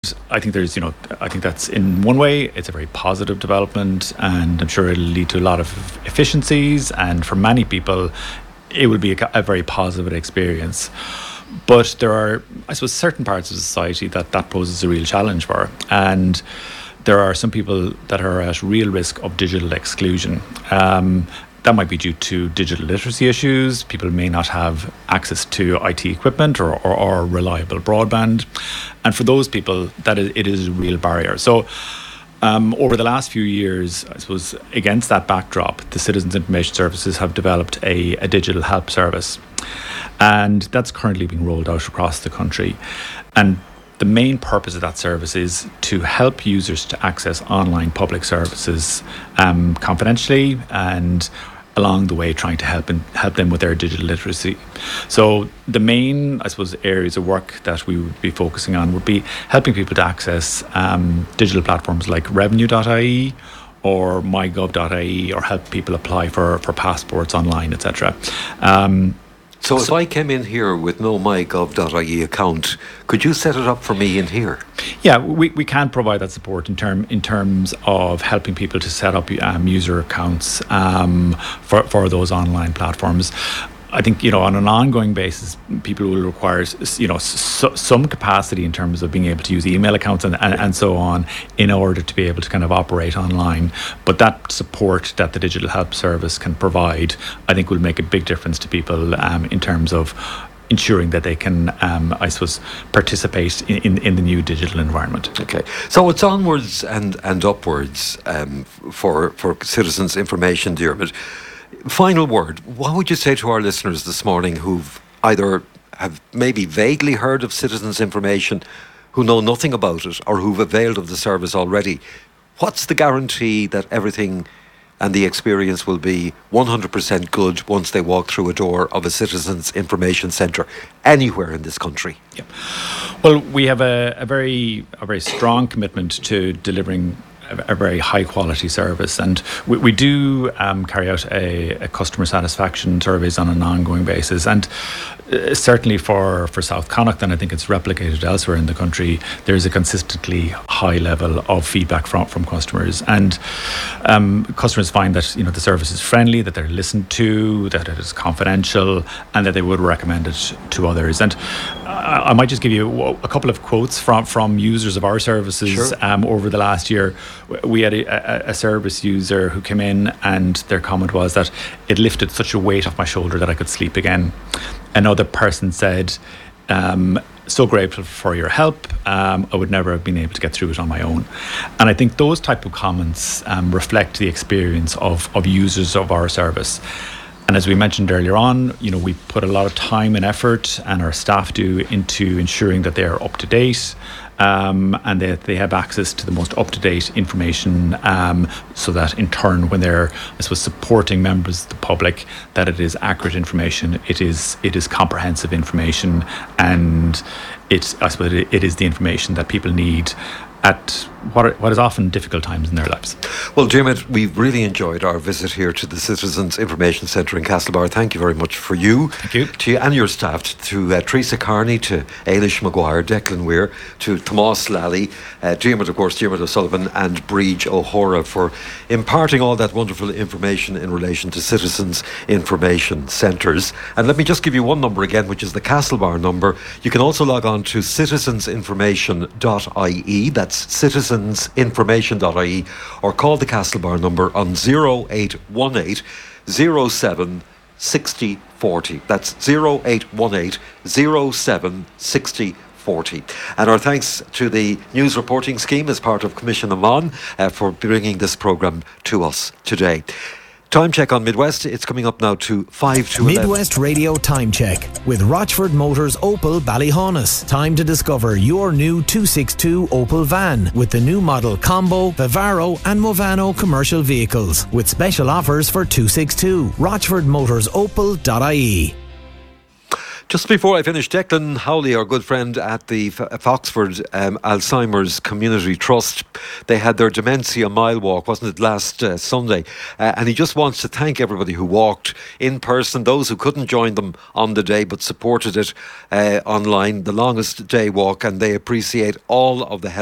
I think I think that's, in one way, it's a very positive development, and I'm sure it'll lead to a lot of efficiencies, and for many people it will be a very positive experience. But there are, I suppose, certain parts of society that poses a real challenge for, and there are some people that are at real risk of digital exclusion. That might be due to digital literacy issues. People may not have access to IT equipment or reliable broadband. And for those people, it is a real barrier. So over the last few years, I suppose, against that backdrop, the Citizens Information Services have developed a digital help service. And that's currently being rolled out across the country. And the main purpose of that service is to help users to access online public services confidentially, and along the way trying to help them with their digital literacy. So the main, I suppose, areas of work that we would be focusing on would be helping people to access digital platforms like revenue.ie or mygov.ie, or help people apply for passports online, etc. So if I came in here with no mygov.ie account, could you set it up for me in here? Yeah, we can provide that support in terms of helping people to set up user accounts for those online platforms. I think, on an ongoing basis, people will require, some capacity in terms of being able to use email accounts and so on, in order to be able to kind of operate online. But that support that the Digital Help Service can provide, I think, will make a big difference to people in terms of ensuring that they can, I suppose, participate in the new digital environment. Okay, so it's onwards and upwards for citizens' information, Diarmuid. Final word, what would you say to our listeners this morning who've either have maybe vaguely heard of citizens' information, who know nothing about it, or who've availed of the service already? What's the guarantee that everything and the experience will be 100% good once they walk through a door of a citizens' information centre anywhere in this country? Yeah. Well, we have a very strong commitment to delivering a very high quality service, and we do carry out a customer satisfaction surveys on an ongoing basis, and certainly for South Connacht, and I think it's replicated elsewhere in the country, there's a consistently high level of feedback from customers, and customers find that the service is friendly, that they're listened to, that it is confidential, and that they would recommend it to others. And I might just give you a couple of quotes from users of our services. Sure. Over the last year. We had a service user who came in, and their comment was that it lifted such a weight off my shoulder that I could sleep again. Another person said, so grateful for your help. I would never have been able to get through it on my own. And I think those type of comments reflect the experience of users of our service. And as we mentioned earlier on, we put a lot of time and effort, and our staff do, into ensuring that they are up to date, and that they have access to the most up-to-date information, so that in turn, when they're, I suppose, supporting members of the public, that it is accurate information, it is comprehensive information, and I suppose it is the information that people need at what is often difficult times in their lives. Well, Diarmuid, we've really enjoyed our visit here to the Citizens Information Centre in Castlebar. Thank you very much for you. Thank you. To you and your staff, to Teresa Carney, to Ailish Maguire, Declan Weir, to Tomás Lally, Diarmuid, of course, Diarmuid O'Sullivan, and Bríd O'Hora, for imparting all that wonderful information in relation to Citizens Information Centres. And let me just give you one number again, which is the Castlebar number. You can also log on to citizensinformation.ie. That's citizensinformation.ie, or call the Castlebar number on 0818 07 60 40. That's 0818 07 60 40. And our thanks to the News Reporting Scheme as part of Commission Amman for bringing this programme to us today. Time check on Midwest. It's coming up now to 5 to 11. Midwest Radio Time Check with Rochford Motors Opel Ballyhaunis. Time to discover your new 262 Opel van with the new model Combo, Vivaro and Movano commercial vehicles with special offers for 262. RochfordMotorsOpel.ie. Just before I finish, Declan Howley, our good friend at the Foxford Alzheimer's Community Trust, they had their Dementia Mile Walk, wasn't it, last Sunday? And he just wants to thank everybody who walked in person, those who couldn't join them on the day but supported it online, the longest day walk, and they appreciate all of the help